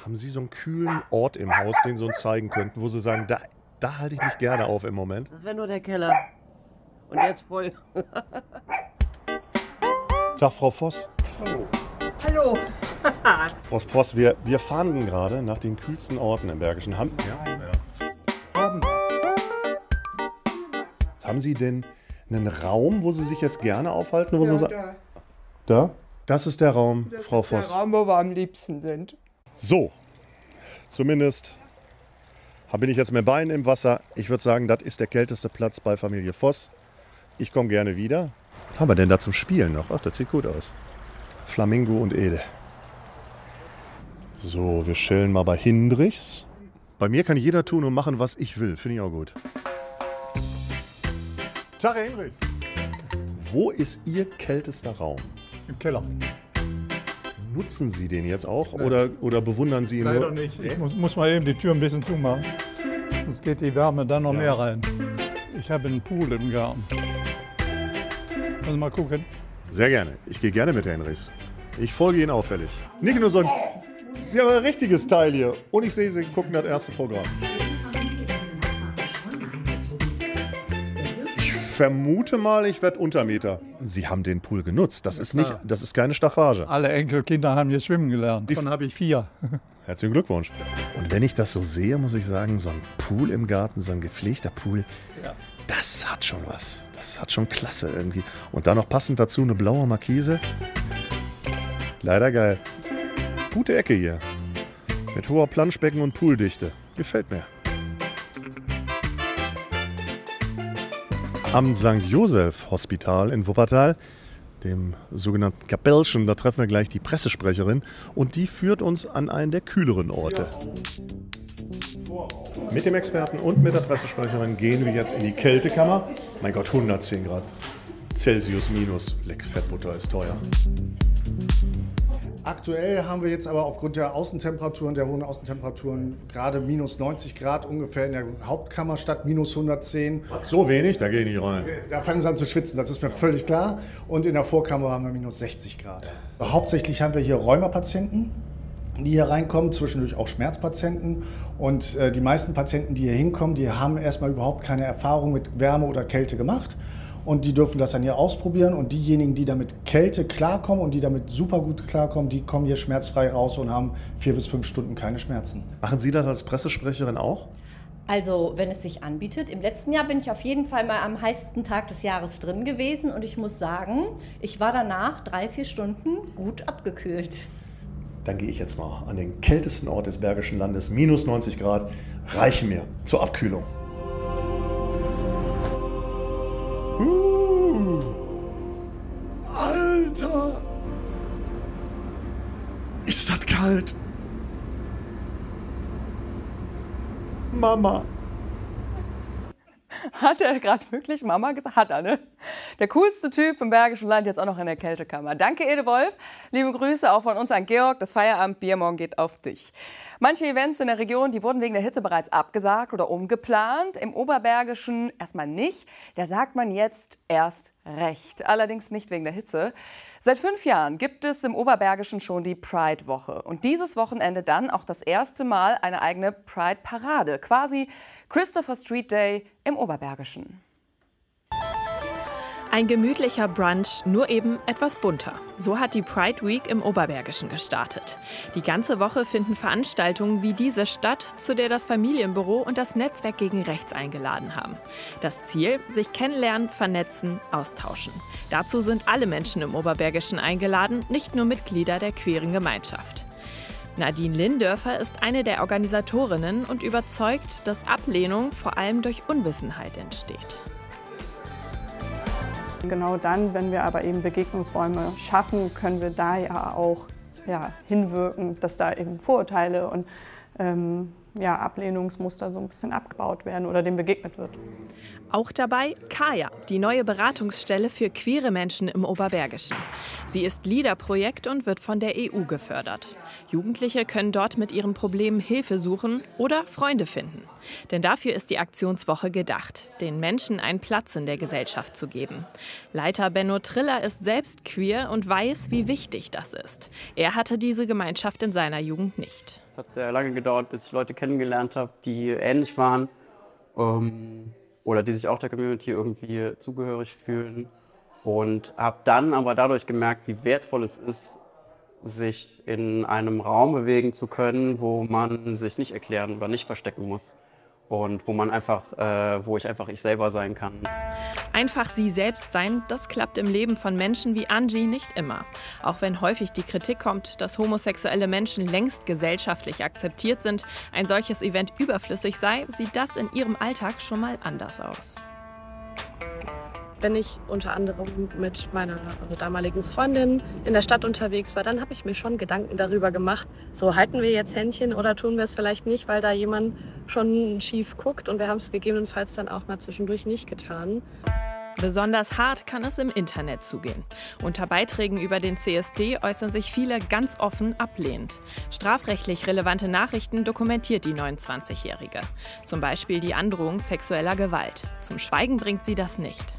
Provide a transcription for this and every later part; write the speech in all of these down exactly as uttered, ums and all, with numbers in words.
Haben Sie so einen kühlen Ort im Haus, den Sie uns zeigen könnten, wo Sie sagen, da, da halte ich mich gerne auf im Moment? Das wäre nur der Keller. Und der ist voll. Tag, Frau Voss. Hallo. Hallo. Frau Voss, wir, wir fahren gerade nach den kühlsten Orten im Bergischen Land. Ja, ja. Haben. Haben Sie denn einen Raum, wo Sie sich jetzt gerne aufhalten? Wo ja, Sie sa- da. Da? Das ist der Raum, Das Frau ist Voss. der Raum, wo wir am liebsten sind. So, zumindest bin ich jetzt mit Beinen im Wasser. Ich würde sagen, das ist der kälteste Platz bei Familie Voss. Ich komme gerne wieder. Was haben wir denn da zum Spielen noch? Ach, das sieht gut aus. Flamingo und Ede. So, wir chillen mal bei Hindrichs. Bei mir kann jeder tun und machen, was ich will. Finde ich auch gut. Tag, Herr Hindrichs. Wo ist Ihr kältester Raum? Im Keller. Nutzen Sie den jetzt auch Nein. oder, oder bewundern Sie ihn Leider nur? nicht. Ich muss, muss mal eben die Tür ein bisschen zumachen. Sonst geht die Wärme dann noch Ja. mehr rein. Ich habe einen Pool im Garten. Also mal gucken. Sehr gerne. Ich gehe gerne mit Herrn Hindrichs. Ich folge Ihnen auffällig. Nicht nur so ein, Sie haben ein richtiges Teil hier. Und ich sehe, Sie gucken das erste Programm. Ich vermute mal, ich werde Untermeter. Sie haben den Pool genutzt. Das ist nicht, das ist keine Staffage. Alle Enkelkinder haben hier schwimmen gelernt. Davon habe ich vier. Herzlichen Glückwunsch. Und wenn ich das so sehe, muss ich sagen, so ein Pool im Garten, so ein gepflegter Pool, Ja. das hat schon was. Das hat schon Klasse irgendwie. Und dann noch passend dazu eine blaue Markise. Leider geil. Gute Ecke hier. Mit hoher Planschbecken und Pooldichte. Gefällt mir. Am Sankt Joseph Hospital in Wuppertal, dem sogenannten Kapellchen, da treffen wir gleich die Pressesprecherin und die führt uns an einen der kühleren Orte. Mit dem Experten und mit der Pressesprecherin gehen wir jetzt in die Kältekammer. Mein Gott, hundertzehn Grad Celsius minus. Leck, Fettbutter ist teuer. Aktuell haben wir jetzt aber aufgrund der Außentemperaturen, der hohen Außentemperaturen, gerade minus neunzig Grad ungefähr in der Hauptkammer statt minus hundertzehn. So wenig, da gehe ich nicht rein. Da fangen sie an zu schwitzen, das ist mir völlig klar. Und in der Vorkammer haben wir minus sechzig Grad. Hauptsächlich haben wir hier Rheumapatienten, die hier reinkommen, zwischendurch auch Schmerzpatienten. Und äh, die meisten Patienten, die hier hinkommen, die haben erstmal überhaupt keine Erfahrung mit Wärme oder Kälte gemacht. Und die dürfen das dann hier ausprobieren. Und diejenigen, die damit Kälte klarkommen und die damit super gut klarkommen, die kommen hier schmerzfrei raus und haben vier bis fünf Stunden keine Schmerzen. Machen Sie das als Pressesprecherin auch? Also, wenn es sich anbietet. Im letzten Jahr bin ich auf jeden Fall mal am heißesten Tag des Jahres drin gewesen. Und ich muss sagen, ich war danach drei, vier Stunden gut abgekühlt. Dann gehe ich jetzt mal an den kältesten Ort des Bergischen Landes. Minus neunzig Grad reichen mir zur Abkühlung. Uh, Alter! Ist das kalt? Mama. Hat er gerade wirklich Mama gesagt? Hat er, ne? Der coolste Typ im Bergischen Land, jetzt auch noch in der Kältekammer. Danke, Ede Wolf. Liebe Grüße auch von uns an Georg. Das Feierabendbier morgen geht auf dich. Manche Events in der Region, die wurden wegen der Hitze bereits abgesagt oder umgeplant. Im Oberbergischen erstmal nicht. Da sagt man jetzt erst recht. Allerdings nicht wegen der Hitze. Seit fünf Jahren gibt es im Oberbergischen schon die Pride-Woche. Und dieses Wochenende dann auch das erste Mal eine eigene Pride-Parade. Quasi Christopher Street Day im Oberbergischen. Ein gemütlicher Brunch, nur eben etwas bunter. So hat die Pride Week im Oberbergischen gestartet. Die ganze Woche finden Veranstaltungen wie diese statt, zu der das Familienbüro und das Netzwerk gegen Rechts eingeladen haben. Das Ziel: sich kennenlernen, vernetzen, austauschen. Dazu sind alle Menschen im Oberbergischen eingeladen, nicht nur Mitglieder der queeren Gemeinschaft. Nadine Lindörfer ist eine der Organisatorinnen und überzeugt, dass Ablehnung vor allem durch Unwissenheit entsteht. Genau dann, wenn wir aber eben Begegnungsräume schaffen, können wir da ja auch ja, hinwirken, dass da eben Vorurteile und ähm, ja, Ablehnungsmuster so ein bisschen abgebaut werden oder dem begegnet wird. Auch dabei Kaya, die neue Beratungsstelle für queere Menschen im Oberbergischen. Sie ist LEADER-Projekt und wird von der E U gefördert. Jugendliche können dort mit ihren Problemen Hilfe suchen oder Freunde finden. Denn dafür ist die Aktionswoche gedacht, den Menschen einen Platz in der Gesellschaft zu geben. Leiter Benno Triller ist selbst queer und weiß, wie wichtig das ist. Er hatte diese Gemeinschaft in seiner Jugend nicht. Es hat sehr lange gedauert, bis ich Leute kennengelernt habe, die ähnlich waren ähm, oder die sich auch der Community irgendwie zugehörig fühlen. Und habe dann aber dadurch gemerkt, wie wertvoll es ist, sich in einem Raum bewegen zu können, wo man sich nicht erklären oder nicht verstecken muss. Und wo man einfach, äh, wo ich einfach ich selber sein kann. Einfach sie selbst sein, das klappt im Leben von Menschen wie Angie nicht immer. Auch wenn häufig die Kritik kommt, dass homosexuelle Menschen längst gesellschaftlich akzeptiert sind, ein solches Event überflüssig sei, sieht das in ihrem Alltag schon mal anders aus. Wenn ich unter anderem mit meiner damaligen Freundin in der Stadt unterwegs war, dann habe ich mir schon Gedanken darüber gemacht, so halten wir jetzt Händchen oder tun wir es vielleicht nicht, weil da jemand schon schief guckt, und wir haben es gegebenenfalls dann auch mal zwischendurch nicht getan. Besonders hart kann es im Internet zugehen. Unter Beiträgen über den C S D äußern sich viele ganz offen ablehnend. Strafrechtlich relevante Nachrichten dokumentiert die neunundzwanzigjährige. Zum Beispiel die Androhung sexueller Gewalt. Zum Schweigen bringt sie das nicht.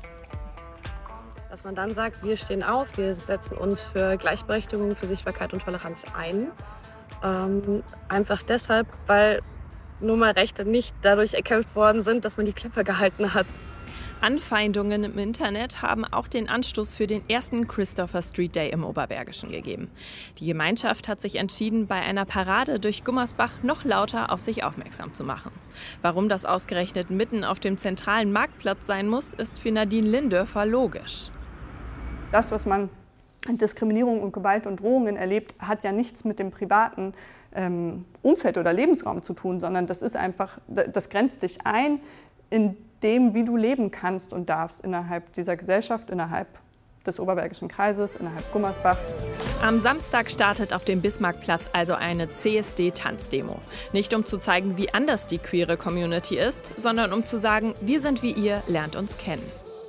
Dass man dann sagt, wir stehen auf, wir setzen uns für Gleichberechtigung, für Sichtbarkeit und Toleranz ein. Ähm, einfach deshalb, weil nur mal Rechte nicht dadurch erkämpft worden sind, dass man die Klappe gehalten hat. Anfeindungen im Internet haben auch den Anstoß für den ersten Christopher Street Day im Oberbergischen gegeben. Die Gemeinschaft hat sich entschieden, bei einer Parade durch Gummersbach noch lauter auf sich aufmerksam zu machen. Warum das ausgerechnet mitten auf dem zentralen Marktplatz sein muss, ist für Nadine Lindörfer logisch. Das, was man an Diskriminierung und Gewalt und Drohungen erlebt, hat ja nichts mit dem privaten ähm, Umfeld oder Lebensraum zu tun, sondern das ist einfach, das grenzt dich ein in dem, wie du leben kannst und darfst innerhalb dieser Gesellschaft, innerhalb des Oberbergischen Kreises, innerhalb Gummersbach. Am Samstag startet auf dem Bismarckplatz also eine C S D-Tanzdemo. Nicht um zu zeigen, wie anders die queere Community ist, sondern um zu sagen, wir sind wie ihr, lernt uns kennen.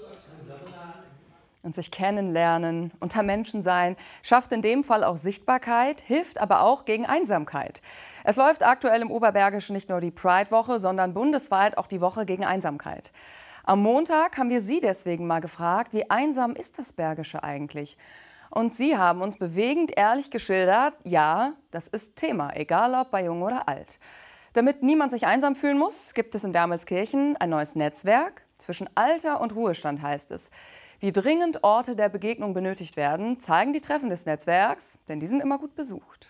Und sich kennenlernen, unter Menschen sein, schafft in dem Fall auch Sichtbarkeit, hilft aber auch gegen Einsamkeit. Es läuft aktuell im Oberbergischen nicht nur die Pride-Woche, sondern bundesweit auch die Woche gegen Einsamkeit. Am Montag haben wir Sie deswegen mal gefragt, wie einsam ist das Bergische eigentlich? Und Sie haben uns bewegend ehrlich geschildert, ja, das ist Thema, egal ob bei jung oder alt. Damit niemand sich einsam fühlen muss, gibt es in Wermelskirchen ein neues Netzwerk. Zwischen Alter und Ruhestand heißt es. Wie dringend Orte der Begegnung benötigt werden, zeigen die Treffen des Netzwerks, denn die sind immer gut besucht.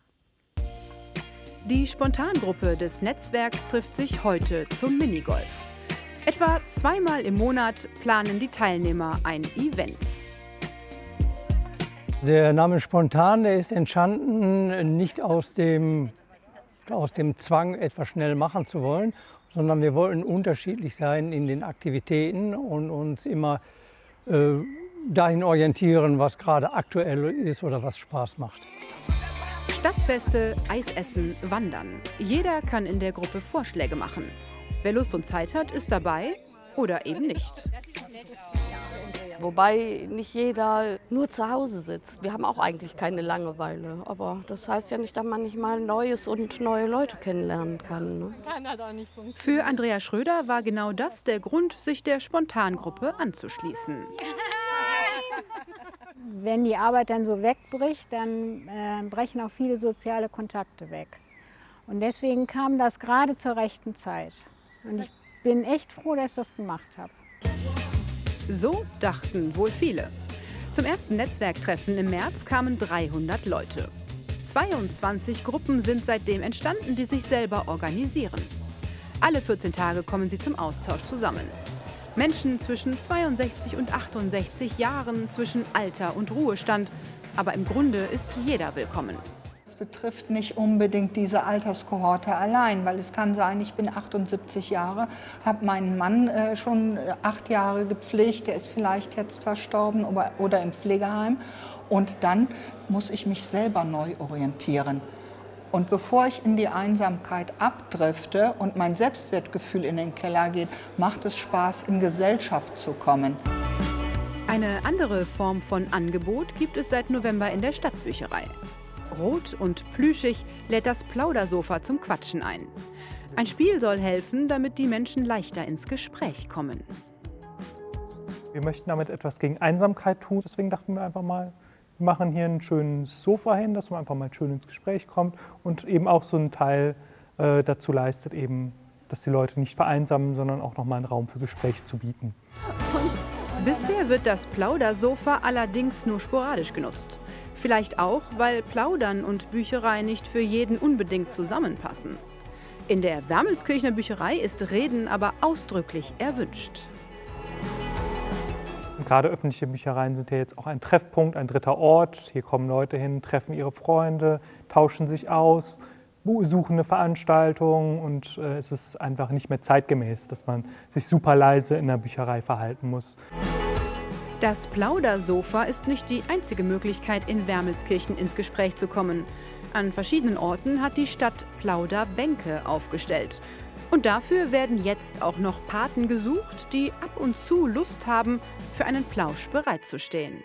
Die Spontangruppe des Netzwerks trifft sich heute zum Minigolf. Etwa zweimal im Monat planen die Teilnehmer ein Event. Der Name Spontan, der ist entstanden nicht aus dem, aus dem Zwang, etwas schnell machen zu wollen, sondern wir wollten unterschiedlich sein in den Aktivitäten und uns immer äh, dahin orientieren, was gerade aktuell ist oder was Spaß macht. Stadtfeste, Eisessen, Wandern. Jeder kann in der Gruppe Vorschläge machen. Wer Lust und Zeit hat, ist dabei oder eben nicht. Wobei nicht jeder nur zu Hause sitzt. Wir haben auch eigentlich keine Langeweile. Aber das heißt ja nicht, dass man nicht mal Neues und neue Leute kennenlernen kann. Ne? Für Andrea Schröder war genau das der Grund, sich der Spontangruppe anzuschließen. Wenn die Arbeit dann so wegbricht, dann äh, brechen auch viele soziale Kontakte weg. Und deswegen kam das gerade zur rechten Zeit. Und ich bin echt froh, dass ich das gemacht habe. So dachten wohl viele. Zum ersten Netzwerktreffen im März kamen dreihundert Leute. zweiundzwanzig Gruppen sind seitdem entstanden, die sich selber organisieren. Alle vierzehn Tage kommen sie zum Austausch zusammen. Menschen zwischen zweiundsechzig und achtundsechzig Jahren, zwischen Alter und Ruhestand. Aber im Grunde ist jeder willkommen. Es betrifft nicht unbedingt diese Alterskohorte allein, weil es kann sein, ich bin achtundsiebzig Jahre, habe meinen Mann äh, schon acht Jahre gepflegt, der ist vielleicht jetzt verstorben oder, oder im Pflegeheim. Und dann muss ich mich selber neu orientieren. Und bevor ich in die Einsamkeit abdrifte und mein Selbstwertgefühl in den Keller geht, macht es Spaß, in Gesellschaft zu kommen. Eine andere Form von Angebot gibt es seit November in der Stadtbücherei. Rot und plüschig lädt das Plaudersofa zum Quatschen ein. Ein Spiel soll helfen, damit die Menschen leichter ins Gespräch kommen. Wir möchten damit etwas gegen Einsamkeit tun. Deswegen dachten wir einfach mal, Wir machen hier ein schönes Sofa hin, dass man einfach mal schön ins Gespräch kommt und eben auch so einen Teil äh, dazu leistet, eben, dass die Leute nicht vereinsamen, sondern auch nochmal einen Raum für Gespräch zu bieten. Bisher wird das Plaudersofa allerdings nur sporadisch genutzt. Vielleicht auch, weil Plaudern und Bücherei nicht für jeden unbedingt zusammenpassen. In der Wermelskirchener Bücherei ist Reden aber ausdrücklich erwünscht. Gerade öffentliche Büchereien sind ja jetzt auch ein Treffpunkt, ein dritter Ort. Hier kommen Leute hin, treffen ihre Freunde, tauschen sich aus, suchen eine Veranstaltung und äh, es ist einfach nicht mehr zeitgemäß, dass man sich super leise in der Bücherei verhalten muss. Das Plaudersofa ist nicht die einzige Möglichkeit, in Wermelskirchen ins Gespräch zu kommen. An verschiedenen Orten hat die Stadt Plauderbänke aufgestellt. Und dafür werden jetzt auch noch Paten gesucht, die ab und zu Lust haben, für einen Plausch bereitzustehen.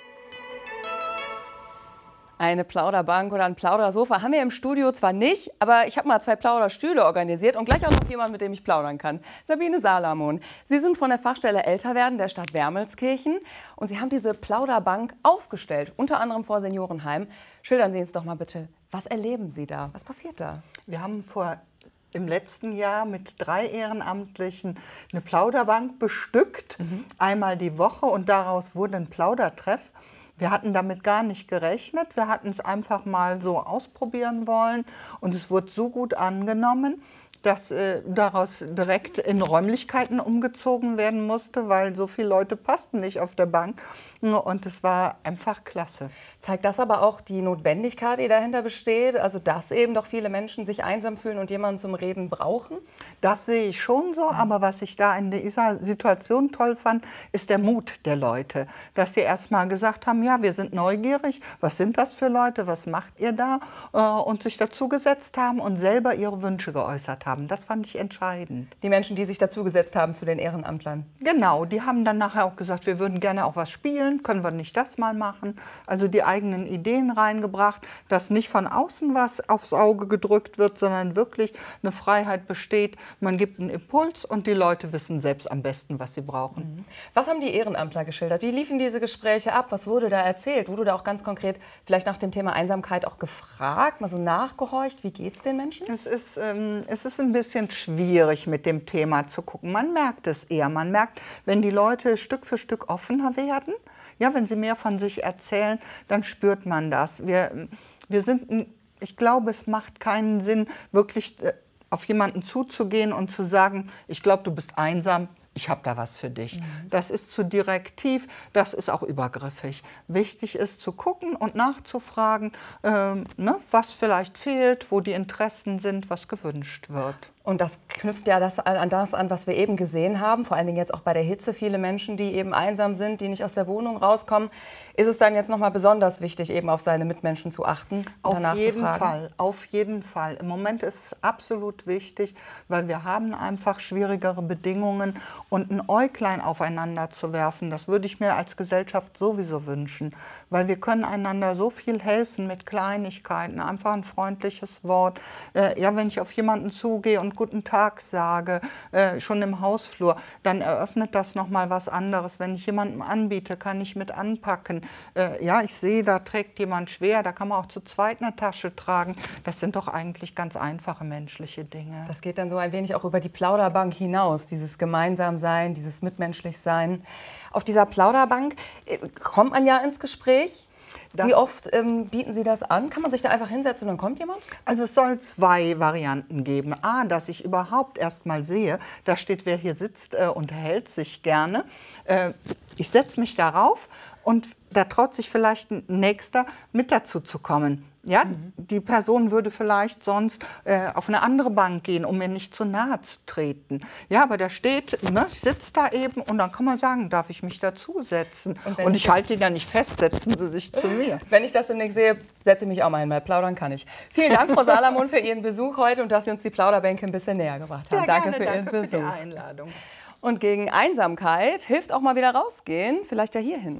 Eine Plauderbank oder ein Plaudersofa haben wir im Studio zwar nicht, aber ich habe mal zwei Plauderstühle organisiert und gleich auch noch jemand, mit dem ich plaudern kann. Sabine Salamon. Sie sind von der Fachstelle Älterwerden der Stadt Wermelskirchen und Sie haben diese Plauderbank aufgestellt, unter anderem vor Seniorenheim. Schildern Sie uns doch mal bitte, was erleben Sie da? Was passiert da? Wir haben vor im letzten Jahr mit drei Ehrenamtlichen eine Plauderbank bestückt, mhm. einmal die Woche, und daraus wurde ein Plaudertreff. Wir hatten damit gar nicht gerechnet, wir hatten es einfach mal so ausprobieren wollen und es wurde so gut angenommen, dass äh, daraus direkt in Räumlichkeiten umgezogen werden musste, weil so viele Leute passten nicht auf der Bank. Und es war einfach klasse. Zeigt das aber auch die Notwendigkeit, die dahinter besteht? Also dass eben doch viele Menschen sich einsam fühlen und jemanden zum Reden brauchen? Das sehe ich schon so, aber was ich da in dieser Situation toll fand, ist der Mut der Leute. Dass sie erst mal gesagt haben, ja, wir sind neugierig, was sind das für Leute, was macht ihr da? Und sich dazugesetzt haben und selber ihre Wünsche geäußert haben. Das fand ich entscheidend. Die Menschen, die sich dazugesetzt haben zu den Ehrenamtlern? Genau, die haben dann nachher auch gesagt, wir würden gerne auch was spielen. Können wir nicht das mal machen? Also die eigenen Ideen reingebracht, dass nicht von außen was aufs Auge gedrückt wird, sondern wirklich eine Freiheit besteht. Man gibt einen Impuls und die Leute wissen selbst am besten, was sie brauchen. Was haben die Ehrenamtler geschildert? Wie liefen diese Gespräche ab? Was wurde da erzählt? Wurde da auch ganz konkret vielleicht nach dem Thema Einsamkeit auch gefragt, mal so nachgehorcht? Wie geht es den Menschen? Es ist, ähm, es ist ein bisschen schwierig, mit dem Thema zu gucken. Man merkt es eher. Man merkt, wenn die Leute Stück für Stück offener werden, ja, wenn sie mehr von sich erzählen, dann spürt man das. Wir, wir sind, ich glaube, es macht keinen Sinn, wirklich auf jemanden zuzugehen und zu sagen, ich glaube, du bist einsam, ich habe da was für dich. Mhm. Das ist zu direktiv, das ist auch übergriffig. Wichtig ist zu gucken und nachzufragen, ähm, ne, was vielleicht fehlt, wo die Interessen sind, was gewünscht wird. Und das knüpft ja das an das an, was wir eben gesehen haben, vor allen Dingen jetzt auch bei der Hitze. Viele Menschen, die eben einsam sind, die nicht aus der Wohnung rauskommen. Ist es dann jetzt noch mal besonders wichtig, eben auf seine Mitmenschen zu achten? Auf jeden Fall, auf jeden Fall. Im Moment ist es absolut wichtig, weil wir haben einfach schwierigere Bedingungen. Und ein Äuglein aufeinander zu werfen, das würde ich mir als Gesellschaft sowieso wünschen. Weil wir können einander so viel helfen mit Kleinigkeiten, einfach ein freundliches Wort. Äh, ja, wenn ich auf jemanden zugehe und guten Tag sage, äh, schon im Hausflur, dann eröffnet das noch mal was anderes. Wenn ich jemandem anbiete, kann ich mit anpacken. Äh, ja, ich sehe, da trägt jemand schwer, da kann man auch zu zweit eine Tasche tragen. Das sind doch eigentlich ganz einfache menschliche Dinge. Das geht dann so ein wenig auch über die Plauderbank hinaus, dieses Gemeinsamsein, dieses Mitmenschlichsein. Auf dieser Plauderbank äh, kommt man ja ins Gespräch. Das Wie oft ähm, bieten Sie das an? Kann man sich da einfach hinsetzen und dann kommt jemand? Also es soll zwei Varianten geben. A, dass ich überhaupt erst mal sehe, da steht, wer hier sitzt, äh, unterhält sich gerne. Äh, ich setze mich darauf und da traut sich vielleicht ein Nächster mit dazu zu kommen. Ja, mhm. Die Person würde vielleicht sonst äh, auf eine andere Bank gehen, um mir nicht zu nahe zu treten. Ja, aber der steht, ne, ich sitze da eben und dann kann man sagen, darf ich mich dazusetzen? Und, und ich, ich halte ihn ja nicht fest, setzen Sie sich zu mir. Wenn ich das demnächst sehe, setze ich mich auch mal hin, weil plaudern kann ich. Vielen Dank, Frau Salamon, für Ihren Besuch heute und dass Sie uns die Plauderbänke ein bisschen näher gebracht haben. Sehr danke gerne, für danke Ihren Besuch. Für die Einladung. Und gegen Einsamkeit hilft auch mal wieder rausgehen, vielleicht ja hierhin.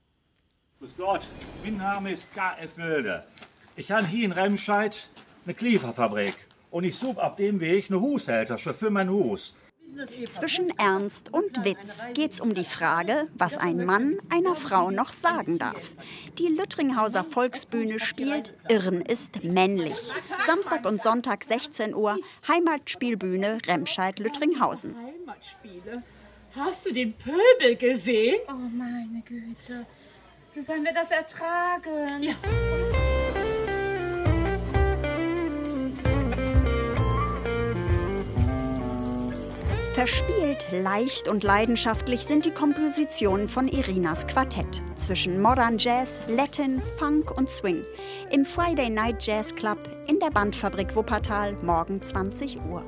Grüß Gott, mein Name ist K F Wölde. Ich habe hier in Remscheid eine Klieferfabrik und ich suche auf dem Weg eine Haushältersche für mein Haus. Zwischen Ernst und Witz geht's um die Frage, was ein Mann einer Frau noch sagen darf. Die Lüttringhauser Volksbühne spielt Irren ist männlich. Samstag und Sonntag sechzehn Uhr, Heimatspielbühne Remscheid-Lüttringhausen. Heimatspiele. Hast du den Pöbel gesehen? Oh meine Güte. Wie sollen wir das ertragen? Ja. Verspielt, leicht und leidenschaftlich sind die Kompositionen von Irinas Quartett. Zwischen Modern Jazz, Latin, Funk und Swing. Im Friday Night Jazz Club in der Bandfabrik Wuppertal, morgen zwanzig Uhr.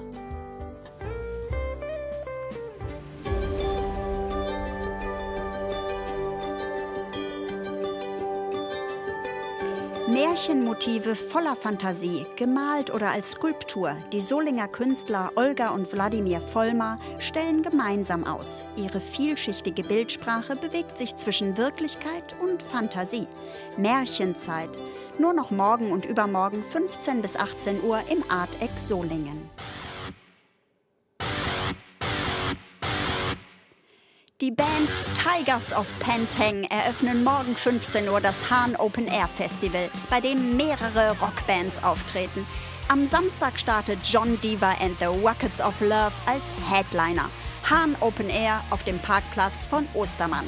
Märchenmotive voller Fantasie, gemalt oder als Skulptur. Die Solinger Künstler Olga und Wladimir Vollmar stellen gemeinsam aus. Ihre vielschichtige Bildsprache bewegt sich zwischen Wirklichkeit und Fantasie. Märchenzeit. Nur noch morgen und übermorgen fünfzehn bis achtzehn Uhr im Artex Solingen. Die Band Tigers of Pantang eröffnen morgen fünfzehn Uhr das Hahn Open Air Festival, bei dem mehrere Rockbands auftreten. Am Samstag startet John Diva and the Rockets of Love als Headliner. Hahn Open Air auf dem Parkplatz von Ostermann.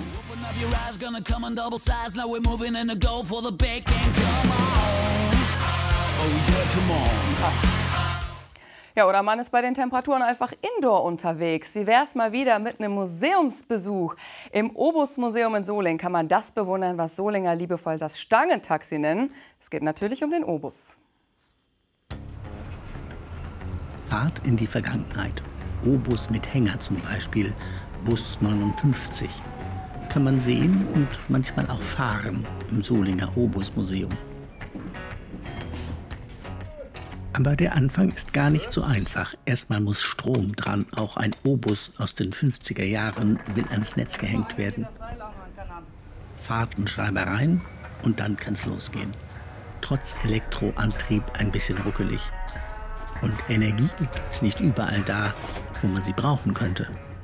Ja, oder man ist bei den Temperaturen einfach indoor unterwegs. Wie wär's mal wieder mit einem Museumsbesuch? Im Obus-Museum in Solingen kann man das bewundern, was Solinger liebevoll das Stangentaxi nennen. Es geht natürlich um den Obus. Fahrt in die Vergangenheit. Obus mit Hänger zum Beispiel, Bus neunundfünfzig. Kann man sehen und manchmal auch fahren im Solinger Obus-Museum. Aber der Anfang ist gar nicht so einfach. Erstmal muss Strom dran. Auch ein Obus aus den fünfziger Jahren will ans Netz gehängt werden. Fahrtenschreibereien und dann kann's losgehen. Trotz Elektroantrieb ein bisschen ruckelig. Und Energie gibt's nicht überall da, wo man sie brauchen könnte.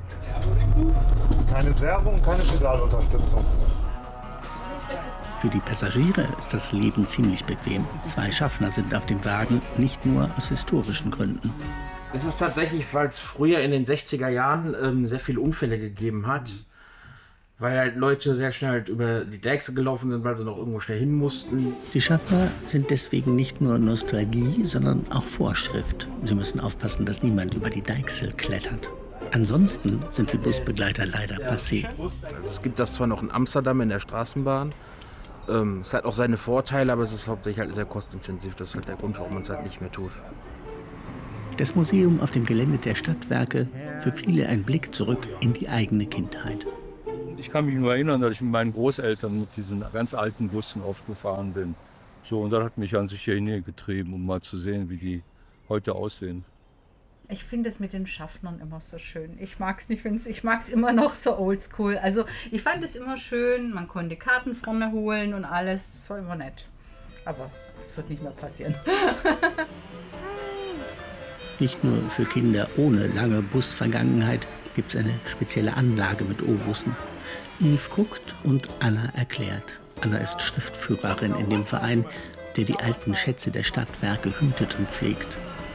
Keine Servo und keine Pedalunterstützung. Für die Passagiere ist das Leben ziemlich bequem. Zwei Schaffner sind auf dem Wagen, nicht nur aus historischen Gründen. Es ist tatsächlich, weil es früher in den sechziger Jahren ähm, sehr viele Unfälle gegeben hat. Weil halt Leute sehr schnell halt über die Deichsel gelaufen sind, weil sie noch irgendwo schnell hin mussten. Die Schaffner sind deswegen nicht nur Nostalgie, sondern auch Vorschrift. Sie müssen aufpassen, dass niemand über die Deichsel klettert. Ansonsten sind die Busbegleiter leider passé. Also es gibt das zwar noch in Amsterdam in der Straßenbahn. Ähm, es hat auch seine Vorteile, aber es ist hauptsächlich halt sehr kostintensiv. Das ist halt der Grund, warum man es halt nicht mehr tut. Das Museum auf dem Gelände der Stadtwerke, für viele ein Blick zurück in die eigene Kindheit. Ich kann mich nur erinnern, dass ich mit meinen Großeltern mit diesen ganz alten Bussen aufgefahren bin. So, und das hat mich an sich hier hingetrieben, um mal zu sehen, wie die heute aussehen. Ich finde es mit den Schaffnern immer so schön. Ich mag es nicht, wenn's, ich mag es immer noch so oldschool. Also ich fand es immer schön, man konnte Karten vorne holen und alles. Das war immer nett. Aber das wird nicht mehr passieren. Nicht nur für Kinder ohne lange Busvergangenheit gibt es eine spezielle Anlage mit O-Bussen. Yves guckt und Anna erklärt. Anna ist Schriftführerin in dem Verein, der die alten Schätze der Stadtwerke hütet und pflegt.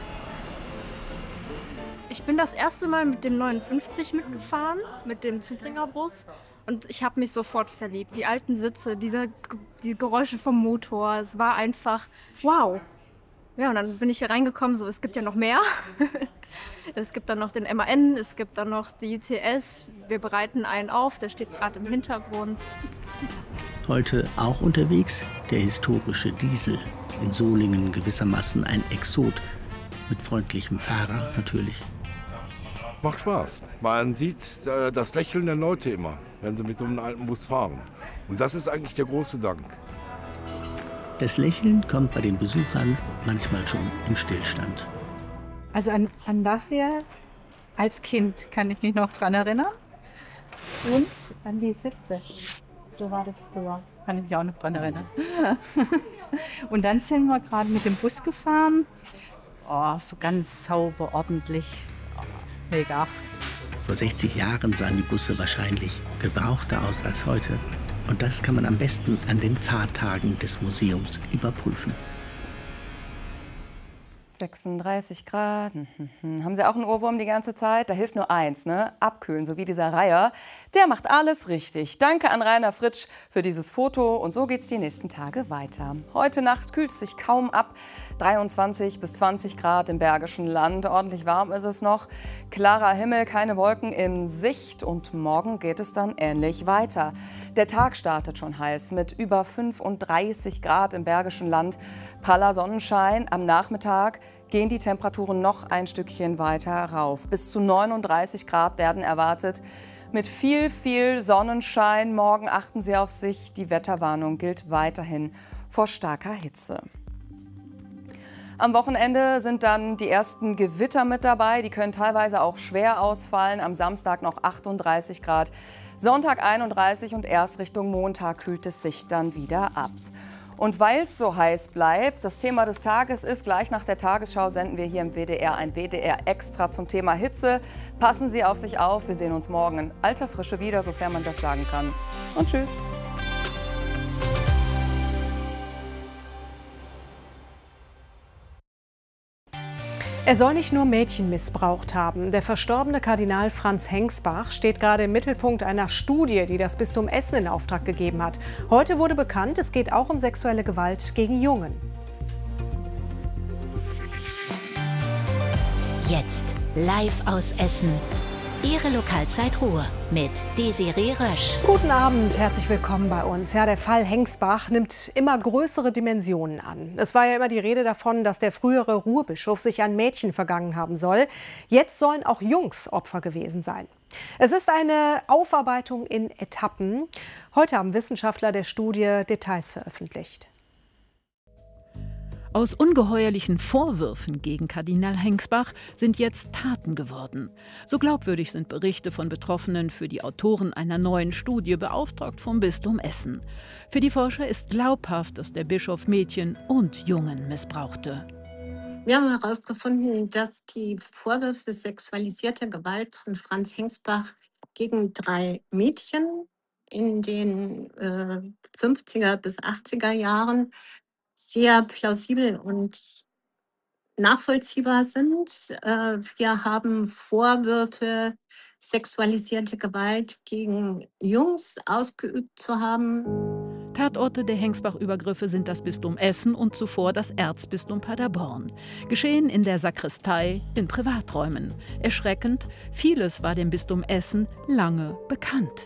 Ich bin das erste Mal mit dem neunundfünfzig mitgefahren, mit dem Zubringerbus. Und ich habe mich sofort verliebt. Die alten Sitze, diese, die Geräusche vom Motor, es war einfach wow. Ja, und dann bin ich hier reingekommen, so, es gibt ja noch mehr. Es gibt dann noch den M A N, es gibt dann noch die I T S. Wir bereiten einen auf, der steht gerade im Hintergrund. Heute auch unterwegs der historische Diesel. In Solingen gewissermaßen ein Exot. Mit freundlichem Fahrer natürlich. Macht Spaß. Man sieht äh, das Lächeln der Leute immer, wenn sie mit so einem alten Bus fahren. Und das ist eigentlich der große Dank. Das Lächeln kommt bei den Besuchern manchmal schon im Stillstand. Also an, an das hier als Kind kann ich mich noch dran erinnern. Und an die Sitze. So war das früher. Kann ich mich auch noch dran erinnern. Und dann sind wir gerade mit dem Bus gefahren. Oh, so ganz sauber, ordentlich. mega. Vor sechzig Jahren sahen die Busse wahrscheinlich gebrauchter aus als heute. Und das kann man am besten an den Fahrtagen des Museums überprüfen. sechsunddreißig Grad. Haben Sie auch einen Ohrwurm die ganze Zeit? Da hilft nur eins, ne? Abkühlen, so wie dieser Reiher. Der macht alles richtig. Danke an Rainer Fritsch für dieses Foto. Und so geht's die nächsten Tage weiter. Heute Nacht kühlt es sich kaum ab. dreiundzwanzig bis zwanzig Grad im Bergischen Land. Ordentlich warm ist es noch. Klarer Himmel, keine Wolken in Sicht. Und morgen geht es dann ähnlich weiter. Der Tag startet schon heiß mit über fünfunddreißig Grad im Bergischen Land. Praller Sonnenschein am Nachmittag. Gehen die Temperaturen noch ein Stückchen weiter rauf. Bis zu neununddreißig Grad werden erwartet. Mit viel, viel Sonnenschein. Morgen achten Sie auf sich. Die Wetterwarnung gilt weiterhin vor starker Hitze. Am Wochenende sind dann die ersten Gewitter mit dabei. Die können teilweise auch schwer ausfallen. Am Samstag noch achtunddreißig Grad, Sonntag einunddreißig und erst Richtung Montag kühlt es sich dann wieder ab. Und weil es so heiß bleibt, das Thema des Tages ist, gleich nach der Tagesschau senden wir hier im W D R ein W D R Extra zum Thema Hitze. Passen Sie auf sich auf. Wir sehen uns morgen in alter Frische wieder, sofern man das sagen kann. Und tschüss. Er soll nicht nur Mädchen missbraucht haben. Der verstorbene Kardinal Franz Hengsbach steht gerade im Mittelpunkt einer Studie, die das Bistum Essen in Auftrag gegeben hat. Heute wurde bekannt, es geht auch um sexuelle Gewalt gegen Jungen. Jetzt live aus Essen. Ihre Lokalzeit Ruhr mit Desiree Rösch. Guten Abend, herzlich willkommen bei uns. Ja, der Fall Hengsbach nimmt immer größere Dimensionen an. Es war ja immer die Rede davon, dass der frühere Ruhrbischof sich an Mädchen vergangen haben soll. Jetzt sollen auch Jungs Opfer gewesen sein. Es ist eine Aufarbeitung in Etappen. Heute haben Wissenschaftler der Studie Details veröffentlicht. Aus ungeheuerlichen Vorwürfen gegen Kardinal Hengsbach sind jetzt Taten geworden. So glaubwürdig sind Berichte von Betroffenen für die Autoren einer neuen Studie, beauftragt vom Bistum Essen. Für die Forscher ist glaubhaft, dass der Bischof Mädchen und Jungen missbrauchte. Wir haben herausgefunden, dass die Vorwürfe sexualisierter Gewalt von Franz Hengsbach gegen drei Mädchen in den äh, fünfziger bis achtziger Jahren sehr plausibel und nachvollziehbar sind. Wir haben Vorwürfe, sexualisierte Gewalt gegen Jungs ausgeübt zu haben. Tatorte der Hengsbach-Übergriffe sind das Bistum Essen und zuvor das Erzbistum Paderborn. Geschehen in der Sakristei, in Privaträumen. Erschreckend, vieles war dem Bistum Essen lange bekannt.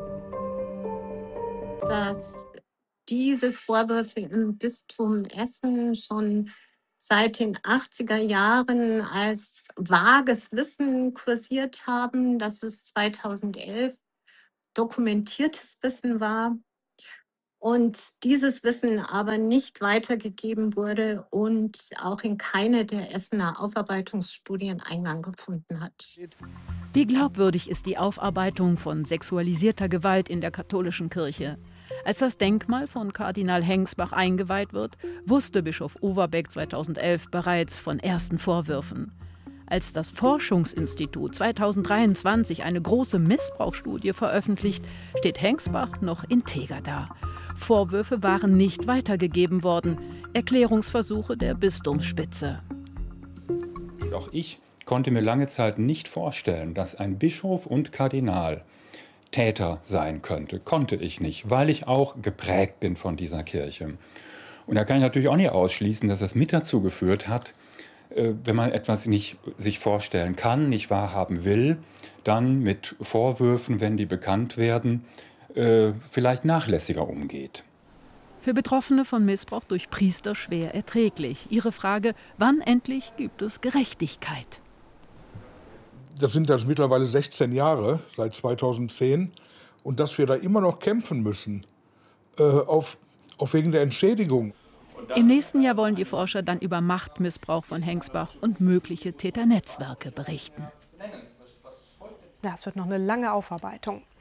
Das diese Vorwürfe im Bistum Essen schon seit den achtziger Jahren als vages Wissen kursiert haben, dass es zweitausendelf dokumentiertes Wissen war und dieses Wissen aber nicht weitergegeben wurde und auch in keine der Essener Aufarbeitungsstudien Eingang gefunden hat. Wie glaubwürdig ist die Aufarbeitung von sexualisierter Gewalt in der katholischen Kirche? Als das Denkmal von Kardinal Hengsbach eingeweiht wird, wusste Bischof Overbeck zweitausendelf bereits von ersten Vorwürfen. Als das Forschungsinstitut zweitausenddreiundzwanzig eine große Missbrauchsstudie veröffentlicht, steht Hengsbach noch integer da. Vorwürfe waren nicht weitergegeben worden. Erklärungsversuche der Bistumsspitze. Auch ich konnte mir lange Zeit nicht vorstellen, dass ein Bischof und Kardinal Täter sein könnte. Konnte ich nicht, weil ich auch geprägt bin von dieser Kirche. Und da kann ich natürlich auch nicht ausschließen, dass das mit dazu geführt hat, wenn man etwas nicht sich vorstellen kann, nicht wahrhaben will, dann mit Vorwürfen, wenn die bekannt werden, vielleicht nachlässiger umgeht. Für Betroffene von Missbrauch durch Priester schwer erträglich. Ihre Frage, wann endlich gibt es Gerechtigkeit? Das sind das mittlerweile sechzehn Jahre, seit zweitausendzehn. Und dass wir da immer noch kämpfen müssen, äh, auf, auf wegen der Entschädigung. Im nächsten Jahr wollen die Forscher dann über Machtmissbrauch von Hengsbach und mögliche Täternetzwerke berichten. Ja, es wird noch eine lange Aufarbeitung.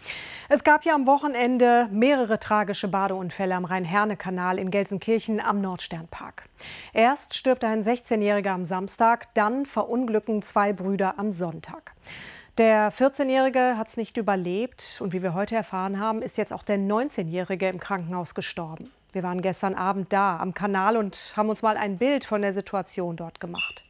Es gab ja am Wochenende mehrere tragische Badeunfälle am Rhein-Herne-Kanal in Gelsenkirchen am Nordsternpark. Erst stirbt ein sechzehnjähriger am Samstag, dann verunglücken zwei Brüder am Sonntag. Der vierzehnjährige hat es nicht überlebt und wie wir heute erfahren haben, ist jetzt auch der neunzehnjährige im Krankenhaus gestorben. Wir waren gestern Abend da am Kanal und haben uns mal ein Bild von der Situation dort gemacht.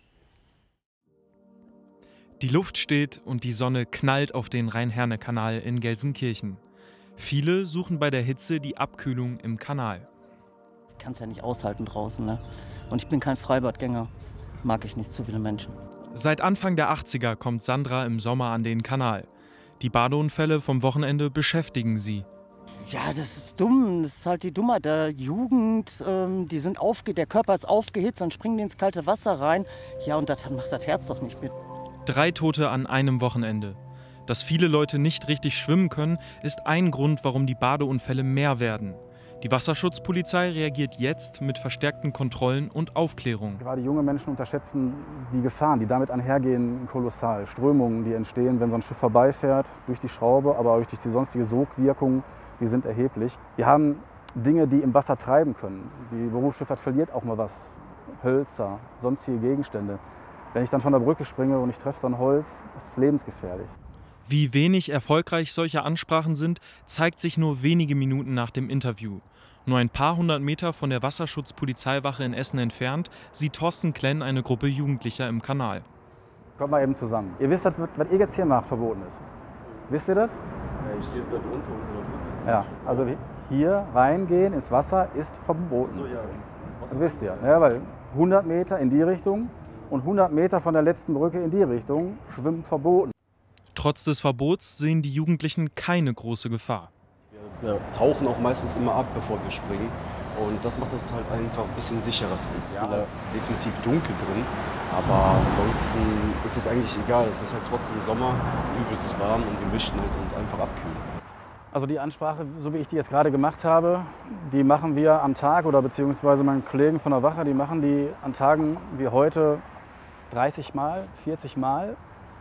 Die Luft steht und die Sonne knallt auf den Rhein-Herne-Kanal in Gelsenkirchen. Viele suchen bei der Hitze die Abkühlung im Kanal. Ich kann es ja nicht aushalten draußen, ne? Und ich bin kein Freibadgänger. Mag ich nicht zu viele Menschen. Seit Anfang der achtziger kommt Sandra im Sommer an den Kanal. Die Badeunfälle vom Wochenende beschäftigen sie. Ja, das ist dumm. Das ist halt die Dummheit der Jugend. Ähm, die sind aufge der Körper ist aufgehitzt, dann springen die ins kalte Wasser rein. Ja, und das macht das Herz doch nicht mit. Drei Tote an einem Wochenende. Dass viele Leute nicht richtig schwimmen können, ist ein Grund, warum die Badeunfälle mehr werden. Die Wasserschutzpolizei reagiert jetzt mit verstärkten Kontrollen und Aufklärung. Gerade junge Menschen unterschätzen die Gefahren, die damit einhergehen, kolossal. Strömungen, die entstehen, wenn so ein Schiff vorbeifährt, durch die Schraube, aber auch durch die sonstige Sogwirkung, die sind erheblich. Wir haben Dinge, die im Wasser treiben können. Die Berufsschifffahrt verliert auch mal was. Hölzer, sonstige Gegenstände. Wenn ich dann von der Brücke springe und ich treffe so ein Holz, ist es lebensgefährlich. Wie wenig erfolgreich solche Ansprachen sind, zeigt sich nur wenige Minuten nach dem Interview. Nur ein paar hundert Meter von der Wasserschutzpolizeiwache in Essen entfernt sieht Thorsten Klenn eine Gruppe Jugendlicher im Kanal. Kommt mal eben zusammen. Ihr wisst, was ihr jetzt hier macht, verboten ist. Wisst ihr das? Ja, ich stehe da drunter unter der Brücke. Ja, also hier reingehen ins Wasser ist verboten. So, ja, ins, ins Wasser. Das wisst ihr, ja, weil hundert Meter in die Richtung und hundert Meter von der letzten Brücke in die Richtung schwimmen verboten. Trotz des Verbots sehen die Jugendlichen keine große Gefahr. Wir, wir tauchen auch meistens immer ab, bevor wir springen. Und das macht es halt einfach ein bisschen sicherer für uns. Ja, es ist definitiv dunkel drin, aber ansonsten ist es eigentlich egal. Es ist halt trotzdem Sommer, übelst warm und wir möchten halt uns einfach abkühlen. Also die Ansprache, so wie ich die jetzt gerade gemacht habe, die machen wir am Tag oder beziehungsweise meine Kollegen von der Wache, die machen die an Tagen wie heute dreißig Mal, vierzig Mal.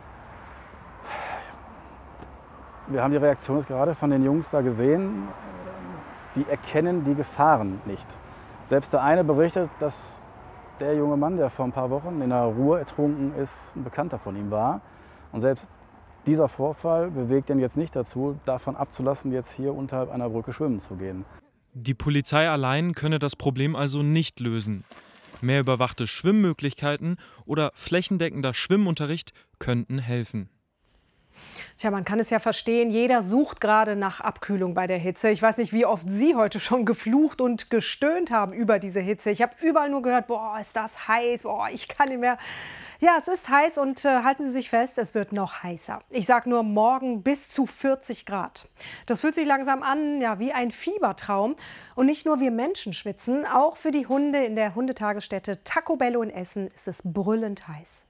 Wir haben die Reaktion jetzt gerade von den Jungs da gesehen, die erkennen die Gefahren nicht. Selbst der eine berichtet, dass der junge Mann, der vor ein paar Wochen in der Ruhr ertrunken ist, ein Bekannter von ihm war. Und selbst dieser Vorfall bewegt ihn jetzt nicht dazu, davon abzulassen, jetzt hier unterhalb einer Brücke schwimmen zu gehen. Die Polizei allein könne das Problem also nicht lösen. Mehr überwachte Schwimmmöglichkeiten oder flächendeckender Schwimmunterricht könnten helfen. Tja, man kann es ja verstehen, jeder sucht gerade nach Abkühlung bei der Hitze. Ich weiß nicht, wie oft Sie heute schon geflucht und gestöhnt haben über diese Hitze. Ich habe überall nur gehört, boah, ist das heiß, boah, ich kann nicht mehr. Ja, es ist heiß und äh, halten Sie sich fest, es wird noch heißer. Ich sage nur morgen bis zu vierzig Grad. Das fühlt sich langsam an, ja, wie ein Fiebertraum. Und nicht nur wir Menschen schwitzen, auch für die Hunde in der Hundetagesstätte Taco Bello in Essen ist es brüllend heiß.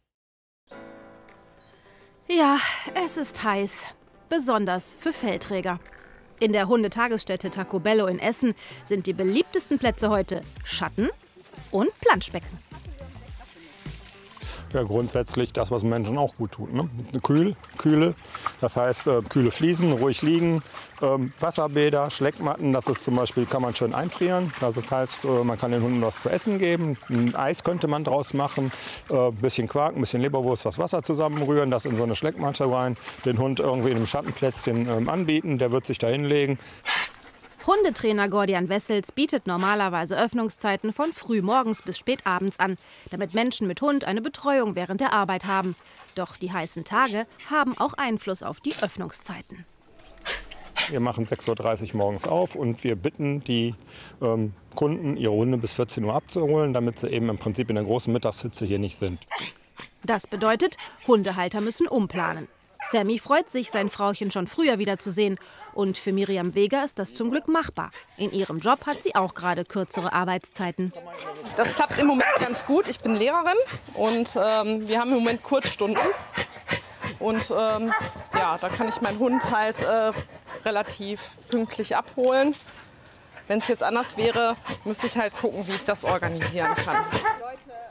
Ja, es ist heiß, besonders für Fellträger. In der Hundetagesstätte Taco Bello in Essen sind die beliebtesten Plätze heute Schatten und Planschbecken. Ja, grundsätzlich das, was Menschen auch gut tut. Ne? Kühl, Kühle, das heißt äh, kühle Fliesen, ruhig liegen, ähm, Wasserbäder, Schleckmatten, das ist zum Beispiel, kann man schön einfrieren. Also das heißt, äh, man kann den Hunden was zu essen geben, ein Eis könnte man draus machen, ein äh, bisschen Quark, ein bisschen Leberwurst, das Wasser zusammenrühren, das in so eine Schleckmatte rein, den Hund irgendwie in einem Schattenplätzchen ähm, anbieten, der wird sich da hinlegen. Hundetrainer Gordian Wessels bietet normalerweise Öffnungszeiten von früh morgens bis spät abends an, damit Menschen mit Hund eine Betreuung während der Arbeit haben. Doch die heißen Tage haben auch Einfluss auf die Öffnungszeiten. Wir machen sechs Uhr dreißig morgens auf und wir bitten die ähm, Kunden, ihre Hunde bis vierzehn Uhr abzuholen, damit sie eben im Prinzip in der großen Mittagshitze hier nicht sind. Das bedeutet, Hundehalter müssen umplanen. Sammy freut sich, sein Frauchen schon früher wiederzusehen. Und für Miriam Weger ist das zum Glück machbar. In ihrem Job hat sie auch gerade kürzere Arbeitszeiten. Das klappt im Moment ganz gut. Ich bin Lehrerin und ähm, wir haben im Moment Kurzstunden. Und ähm, ja, da kann ich meinen Hund halt äh, relativ pünktlich abholen. Wenn es jetzt anders wäre, müsste ich halt gucken, wie ich das organisieren kann.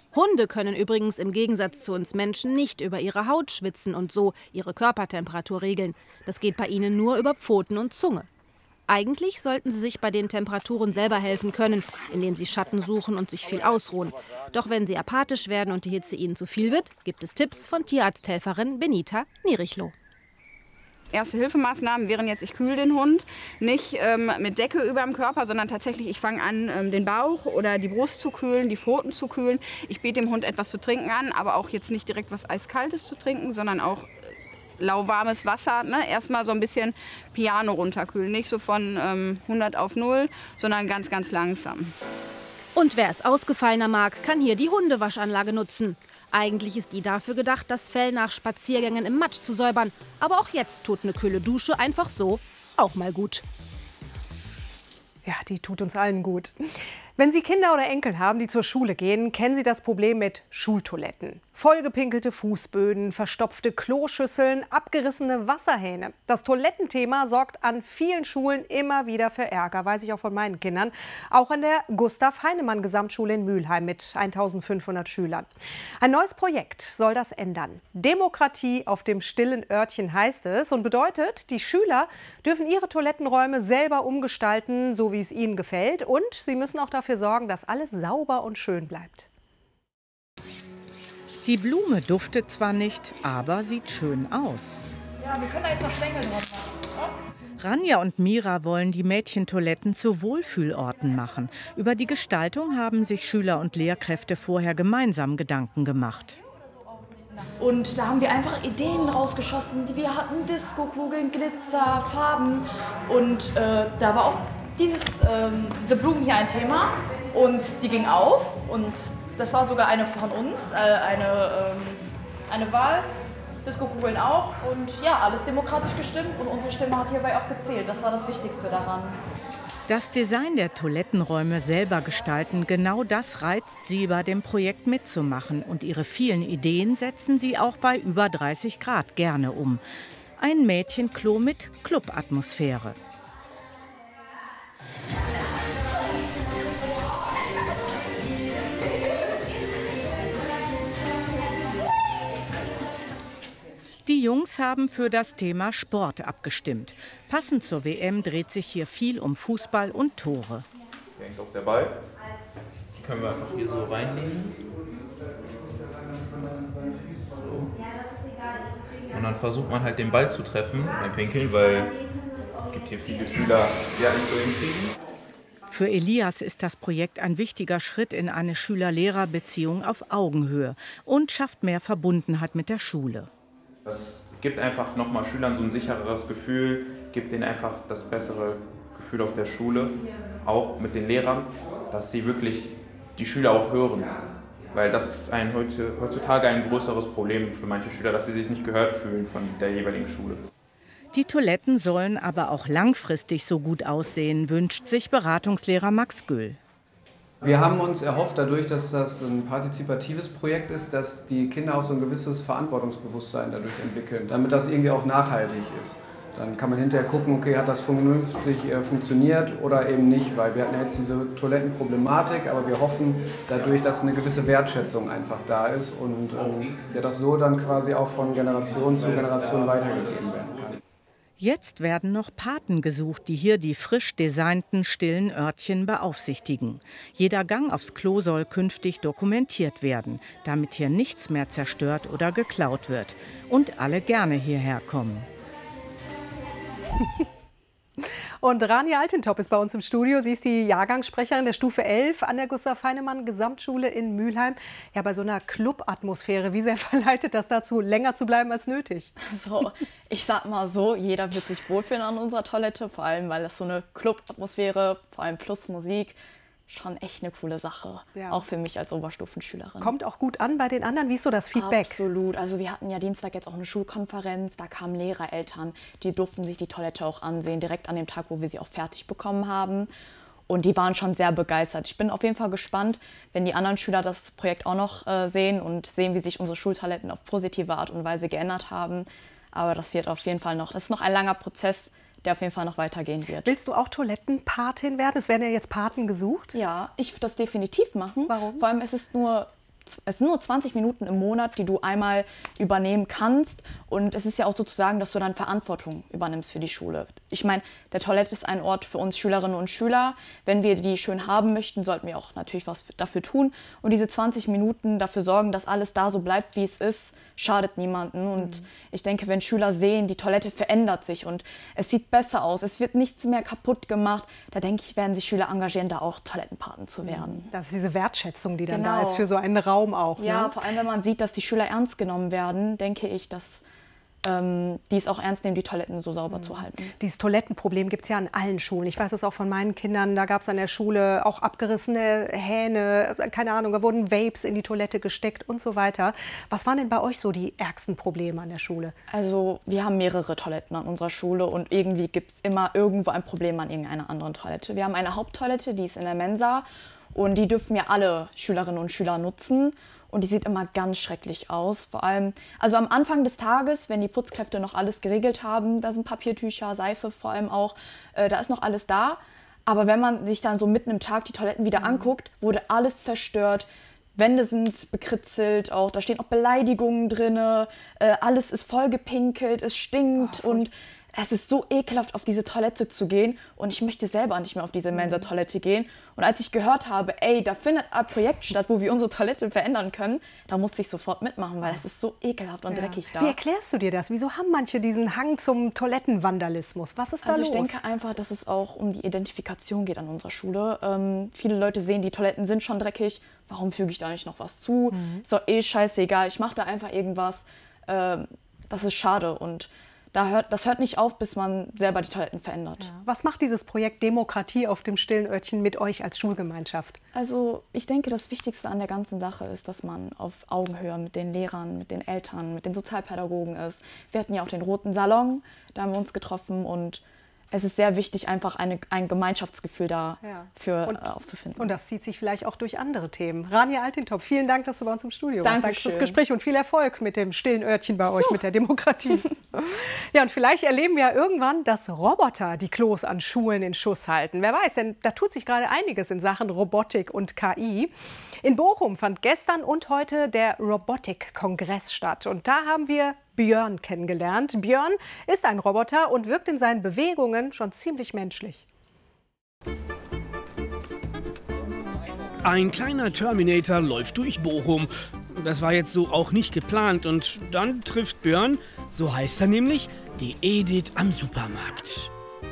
Hunde können übrigens im Gegensatz zu uns Menschen nicht über ihre Haut schwitzen und so ihre Körpertemperatur regeln. Das geht bei ihnen nur über Pfoten und Zunge. Eigentlich sollten sie sich bei den Temperaturen selber helfen können, indem sie Schatten suchen und sich viel ausruhen. Doch wenn sie apathisch werden und die Hitze ihnen zu viel wird, gibt es Tipps von Tierarzthelferin Benita Nierichloh. Erste-Hilfemaßnahmen wären jetzt, ich kühle den Hund, nicht ähm, mit Decke über dem Körper, sondern tatsächlich, ich fange an, ähm, den Bauch oder die Brust zu kühlen, die Pfoten zu kühlen. Ich biete dem Hund etwas zu trinken an, aber auch jetzt nicht direkt was Eiskaltes zu trinken, sondern auch lauwarmes Wasser. Ne? Erstmal so ein bisschen Piano runterkühlen, nicht so von ähm, hundert auf null, sondern ganz, ganz langsam. Und wer es ausgefallener mag, kann hier die Hundewaschanlage nutzen. Eigentlich ist die dafür gedacht, das Fell nach Spaziergängen im Matsch zu säubern. Aber auch jetzt tut eine kühle Dusche einfach so auch mal gut. Ja, die tut uns allen gut. Wenn Sie Kinder oder Enkel haben, die zur Schule gehen, kennen Sie das Problem mit Schultoiletten. Vollgepinkelte Fußböden, verstopfte Kloschüsseln, abgerissene Wasserhähne. Das Toilettenthema sorgt an vielen Schulen immer wieder für Ärger, weiß ich auch von meinen Kindern. Auch an der Gustav-Heinemann-Gesamtschule in Mülheim mit eintausendfünfhundert Schülern. Ein neues Projekt soll das ändern. Demokratie auf dem stillen Örtchen heißt es und bedeutet, die Schüler dürfen ihre Toilettenräume selber umgestalten, so wie es ihnen gefällt. Und sie müssen auch dafür sorgen, dass alles sauber und schön bleibt. Die Blume duftet zwar nicht, aber sieht schön aus. Ja, wir können da jetzt noch Stängel drauf machen. Oh. Ranja und Mira wollen die Mädchentoiletten zu Wohlfühlorten machen. Über die Gestaltung haben sich Schüler und Lehrkräfte vorher gemeinsam Gedanken gemacht. Und da haben wir einfach Ideen rausgeschossen. Wir hatten Diskokugeln, Glitzer, Farben. Und äh, da war auch dieses, ähm, diese Blumen hier ein Thema. Und die ging auf. Und das war sogar eine von uns, äh, eine, ähm, eine Wahl. Diskokugeln auch. Und ja, alles demokratisch gestimmt. Und unsere Stimme hat hierbei auch gezählt. Das war das Wichtigste daran. Das Design der Toilettenräume selber gestalten, genau das reizt sie, bei dem Projekt mitzumachen. Und ihre vielen Ideen setzen sie auch bei über dreißig Grad gerne um. Ein Mädchenklo mit Clubatmosphäre. Die Jungs haben für das Thema Sport abgestimmt. Passend zur W M dreht sich hier viel um Fußball und Tore. Hängt auch der Ball. Die können wir einfach hier so reinlegen. So. Und dann versucht man halt den Ball zu treffen beim Pinkeln, weil es gibt hier viele Schüler, die ja nicht so hinkriegen. Für Elias ist das Projekt ein wichtiger Schritt in eine Schüler-Lehrer-Beziehung auf Augenhöhe und schafft mehr Verbundenheit mit der Schule. Das gibt einfach nochmal Schülern so ein sichereres Gefühl, gibt ihnen einfach das bessere Gefühl auf der Schule, auch mit den Lehrern, dass sie wirklich die Schüler auch hören. Weil das ist ein, heutzutage ein größeres Problem für manche Schüler, dass sie sich nicht gehört fühlen von der jeweiligen Schule. Die Toiletten sollen aber auch langfristig so gut aussehen, wünscht sich Beratungslehrer Max Göll. Wir haben uns erhofft, dadurch, dass das ein partizipatives Projekt ist, dass die Kinder auch so ein gewisses Verantwortungsbewusstsein dadurch entwickeln, damit das irgendwie auch nachhaltig ist. Dann kann man hinterher gucken, okay, hat das vernünftig äh, funktioniert oder eben nicht, weil wir hatten ja jetzt diese Toilettenproblematik, aber wir hoffen dadurch, dass eine gewisse Wertschätzung einfach da ist und ähm, ja, das so dann quasi auch von Generation zu Generation weitergegeben werden kann. Jetzt werden noch Paten gesucht, die hier die frisch designten stillen Örtchen beaufsichtigen. Jeder Gang aufs Klo soll künftig dokumentiert werden, damit hier nichts mehr zerstört oder geklaut wird. Und alle gerne hierher kommen. Und Rania Altentop ist bei uns im Studio. Sie ist die Jahrgangssprecherin der Stufe elf an der Gustav-Heinemann-Gesamtschule in Mülheim. Ja, bei so einer Club-Atmosphäre, wie sehr verleitet das dazu, länger zu bleiben als nötig? So, ich sag mal so, jeder wird sich wohlfühlen an unserer Toilette, vor allem, weil das so eine Club-Atmosphäre, vor allem plus Musik, schon echt eine coole Sache, ja. Auch für mich als Oberstufenschülerin. Kommt auch gut an bei den anderen. Wie ist so das Feedback? Absolut. Also wir hatten ja Dienstag jetzt auch eine Schulkonferenz, da kamen Lehrer, Eltern, die durften sich die Toilette auch ansehen, direkt an dem Tag, wo wir sie auch fertig bekommen haben. Und die waren schon sehr begeistert. Ich bin auf jeden Fall gespannt, wenn die anderen Schüler das Projekt auch noch äh, sehen und sehen, wie sich unsere Schultoiletten auf positive Art und Weise geändert haben. Aber das wird auf jeden Fall noch, das ist noch ein langer Prozess, der auf jeden Fall noch weitergehen wird. Willst du auch Toilettenpatin werden? Es werden ja jetzt Paten gesucht. Ja, ich würde das definitiv machen. Warum? Vor allem, es ist nur es sind nur zwanzig Minuten im Monat, die du einmal übernehmen kannst. Und es ist ja auch sozusagen, dass du dann Verantwortung übernimmst für die Schule. Ich meine, der Toilette ist ein Ort für uns Schülerinnen und Schüler. Wenn wir die schön haben möchten, sollten wir auch natürlich was dafür tun. Und diese zwanzig Minuten dafür sorgen, dass alles da so bleibt, wie es ist, schadet niemandem. Und mhm. ich denke, wenn Schüler sehen, die Toilette verändert sich und es sieht besser aus, es wird nichts mehr kaputt gemacht, da denke ich, werden sich Schüler engagieren, da auch Toilettenpaten zu werden. Das ist diese Wertschätzung, die dann genau. da ist für so einen Raum auch. Ja, ne? vor allem, wenn man sieht, dass die Schüler ernst genommen werden, denke ich, dass ähm, die es auch ernst nehmen, die Toiletten so sauber mhm. zu halten. Dieses Toilettenproblem gibt es ja an allen Schulen. Ich weiß es auch von meinen Kindern, da gab es an der Schule auch abgerissene Hähne, keine Ahnung, da wurden Vapes in die Toilette gesteckt und so weiter. Was waren denn bei euch so die ärgsten Probleme an der Schule? Also wir haben mehrere Toiletten an unserer Schule und irgendwie gibt es immer irgendwo ein Problem an irgendeiner anderen Toilette. Wir haben eine Haupttoilette, die ist in der Mensa und die dürfen ja alle Schülerinnen und Schüler nutzen. Und die sieht immer ganz schrecklich aus. Vor allem, also am Anfang des Tages, wenn die Putzkräfte noch alles geregelt haben, da sind Papiertücher, Seife vor allem auch, äh, da ist noch alles da. Aber wenn man sich dann so mitten im Tag die Toiletten wieder anguckt, wurde alles zerstört. Wände sind bekritzelt, auch da stehen auch Beleidigungen drin, äh, alles ist vollgepinkelt, es stinkt oh, und es ist so ekelhaft, auf diese Toilette zu gehen und ich möchte selber nicht mehr auf diese Mensa-Toilette gehen. Und als ich gehört habe, ey, da findet ein Projekt statt, wo wir unsere Toilette verändern können, da musste ich sofort mitmachen, weil es ist so ekelhaft und ja. dreckig da. Wie erklärst du dir das? Wieso haben manche diesen Hang zum Toilettenvandalismus? Was ist da also los? Also ich denke einfach, dass es auch um die Identifikation geht an unserer Schule. Ähm, viele Leute sehen, die Toiletten sind schon dreckig, warum füge ich da nicht noch was zu? Mhm. Ist doch eh scheißegal, ich mache da einfach irgendwas. Ähm, das ist schade und Da hört, das hört nicht auf, bis man selber die Toiletten verändert. Ja. Was macht dieses Projekt Demokratie auf dem stillen Örtchen mit euch als Schulgemeinschaft? Also ich denke, das Wichtigste an der ganzen Sache ist, dass man auf Augenhöhe mit den Lehrern, mit den Eltern, mit den Sozialpädagogen ist. Wir hatten ja auch den Roten Salon, da haben wir uns getroffen und es ist sehr wichtig, einfach eine, ein Gemeinschaftsgefühl da ja. für, und, äh, aufzufinden. Und das zieht sich vielleicht auch durch andere Themen. Rania Altintop, vielen Dank, dass du bei uns im Studio warst. Danke schön. fürs Gespräch und viel Erfolg mit dem stillen Örtchen bei euch, mit der Demokratie. Ja, und vielleicht erleben wir ja irgendwann, dass Roboter die Klos an Schulen in Schuss halten. Wer weiß, denn da tut sich gerade einiges in Sachen Robotik und K I. In Bochum fand gestern und heute der Robotik-Kongress statt. Und da haben wir Björn kennengelernt. Björn ist ein Roboter und wirkt in seinen Bewegungen schon ziemlich menschlich. Ein kleiner Terminator läuft durch Bochum. Das war jetzt so auch nicht geplant. Und dann trifft Björn, so heißt er nämlich, die Edith am Supermarkt.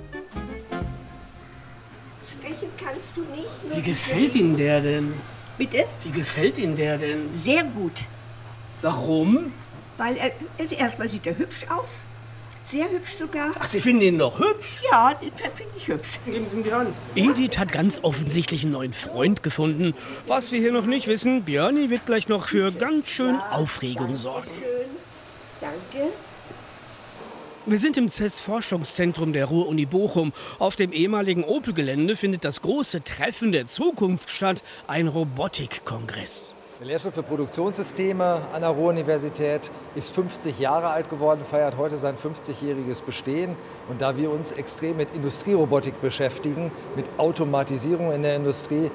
Sprechen kannst du nicht. Wie gefällt Ihnen der denn? Bitte? Wie gefällt Ihnen der denn? Sehr gut. Warum? Weil er, also erstmal sieht er hübsch aus. Sehr hübsch sogar. Ach, Sie finden ihn noch hübsch? Ja, den finde ich hübsch. Geben Sie ihm die Hand. Edith hat ganz offensichtlich einen neuen Freund gefunden. Was wir hier noch nicht wissen, Björni wird gleich noch für ganz schön ja, Aufregung sorgen. Schön. Danke. Wir sind im C E S-Forschungszentrum der Ruhr-Uni Bochum. Auf dem ehemaligen Opel-Gelände findet das große Treffen der Zukunft statt, ein Robotikkongress. Der Lehrstuhl für Produktionssysteme an der Ruhr-Universität ist fünfzig Jahre alt geworden, feiert heute sein fünfzigjähriges Bestehen. Und da wir uns extrem mit Industrierobotik beschäftigen, mit Automatisierung in der Industrie,